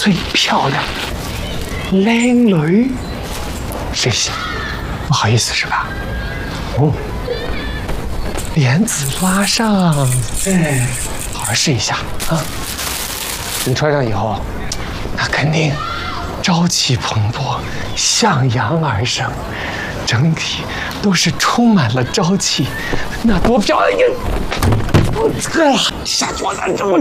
最漂亮的靓女。谁想？不好意思是吧？哦，帘子拉上，哎，好好试一下啊。你穿上以后，那肯定朝气蓬勃，向阳而生，整体都是充满了朝气，那多漂亮！我下桌子这么，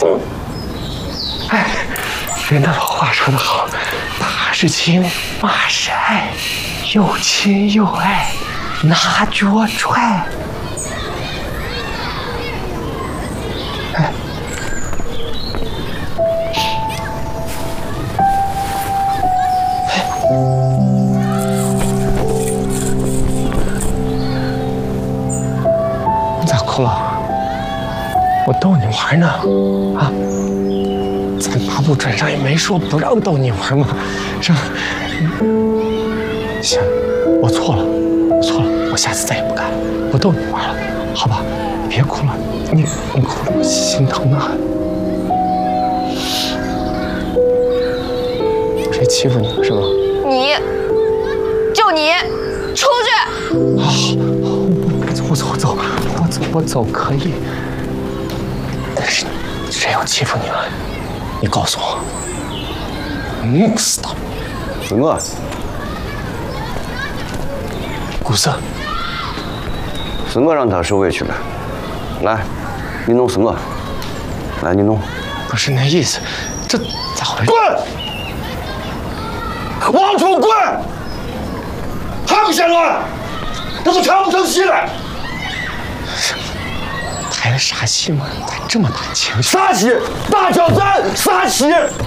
哎，人的老话说得好，打是亲，骂是爱，又亲又爱，拿脚踹。哎。你咋哭了？我逗你玩呢，啊！在麻布船上也没说不让逗你玩嘛，是吧？行，我错了，我下次再也不敢不逗你玩了，好吧？别哭了，你哭了我心疼得很。谁欺负你了是吗？ 你，就你，出去！我走可以。但是谁又欺负你了？你告诉我。stop。 什么？ 古色。 是我让他受委屈了。来，你弄是我。来，你弄。 不是那意思，这咋回事？ 滚！往出滚！还不嫌乱？这都唱不成戏了。 拍的啥戏嘛？带这么大情绪？ 啥戏？大挑战，啥戏？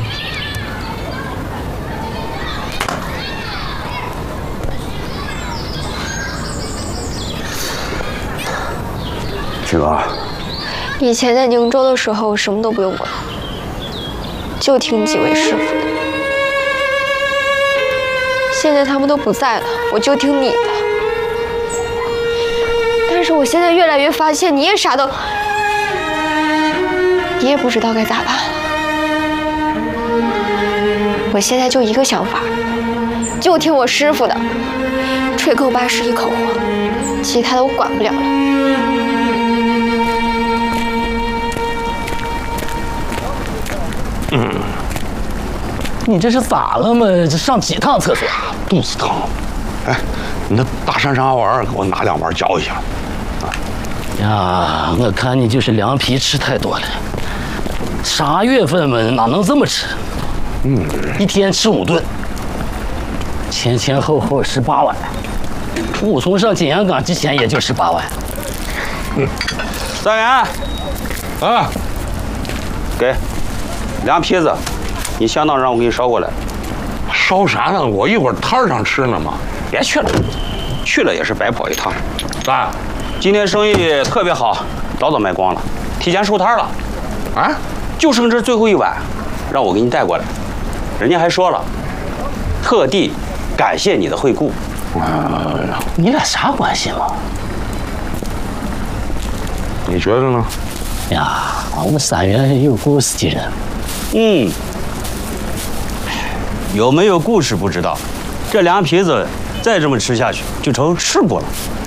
菊儿， 以前在宁州的时候，我什么都不用管，就听几位师傅的。现在他们都不在了，我就听你的。但是我现在越来越发现，你也啥都，你也不知道该咋办了。我现在就一个想法，就听我师傅的，吹够80一口火，其他的我管不了了。 你这是咋了嘛？这上几趟厕所？ 肚子疼。哎，你那大山上丸儿给我拿2碗嚼一下。 呀，我看你就是凉皮吃太多了。啥月份嘛，哪能这么吃？一天吃5顿，前后18碗。武松上金阳冈之前也就18碗。 三元， 啊， 给凉皮子，你相当让我给你捎过来。 烧啥呢？我一会儿摊上吃呢嘛。 别去了，去了也是白跑一趟。 咋？ 今天生意特别好，早卖光了，提前收摊了。 啊？ 就剩这最后1碗，让我给你带过来。人家还说了，特地感谢你的惠顾。 你俩啥关系嘛？ 你觉得呢？ 呀，我们三元有故事的人。 有没有故事不知道，这凉皮子再这么吃下去就成吃播了。